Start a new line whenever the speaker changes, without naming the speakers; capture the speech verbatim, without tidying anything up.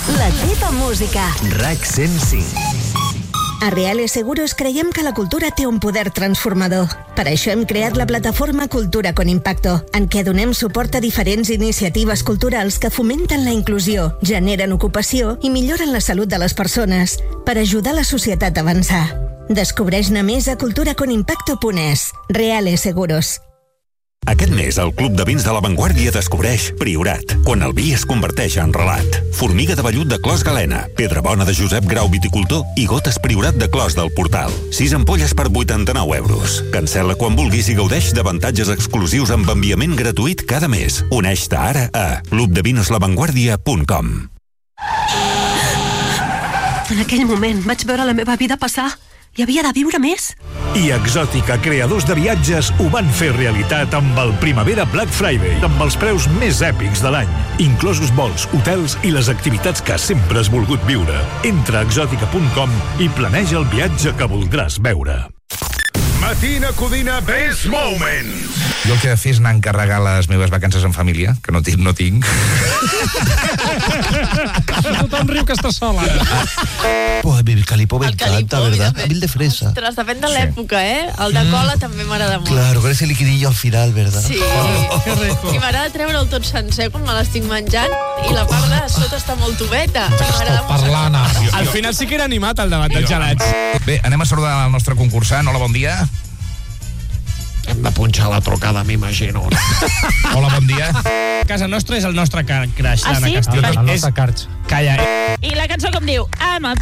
La teva música.
RAC cent cinc.
A Reale Seguros creiem que la cultura té un poder transformador. Per això hem creat la plataforma Cultura con Impacto, en què donem suport a diferents iniciatives culturals que fomenten la inclusió, generen ocupació i milloren la salut de les persones, per ajudar la societat a avançar. Descobreix-ne més a cultura con impacto punt es. Reale Seguros.
Aquest mes, el Club de Vins de La Vanguardia descobreix Priorat, quan el vi es converteix en relat. Formiga de vellut de Clos Galena, Pedra Bona de Josep Grau Viticultor i Gotes Priorat de Clos del Portal. Sis ampolles per vuitanta-nou euros. Cancel·la quan vulguis i gaudeix d'avantatges exclusius amb enviament gratuït cada mes. Uneix-te ara a club de vinos la vanguardia punt com.
En aquell moment vaig veure la meva vida passar. Hi havia de viure més.
I Exòtica, creadors de viatges, ho van fer realitat amb el Primavera Black Friday, amb els preus més èpics de l'any, inclosos vols, hotels i les activitats que sempre has volgut viure. Entra a exòtica punt com i planeja el viatge que voldràs veure.
Matina Codina Best Moments.
Jo el que he de fer és anar a encarregar les meves vacances en família, que no tinc. No tinc.
Tothom riu que està sola.
Pues el calipo me encanta, ¿verdad?
També.
A mil de fresa.
Ostres, depèn de l'època, eh? El de cola mm. també m'agrada molt.
Claro, con ese liquidillo al final, ¿verdad?
Sí.
Oh,
que rico.
I m'agrada treure'l tot sencer quan me l'estic menjant i la part de sota està molt tubeta. M'agrada molt.
Parlant. Al final sí que era animat el debat dels gelats.
Bé, anem a saludar el nostre concursant. Hola, bon dia.
Hem de punxar la trucada, m'imagino.
Hola, bon dia.
Casa nostra és el nostre crash,
Ah,
l'Anna
sí?
Castillo.
El
nostre carx. Calla.
I la cançó com diu? I'm a